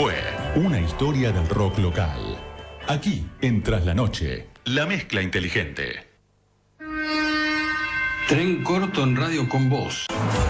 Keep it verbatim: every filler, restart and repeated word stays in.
fue una historia del rock local. Aquí, en Tras la Noche, la mezcla inteligente. Tren corto en Radio con Voz.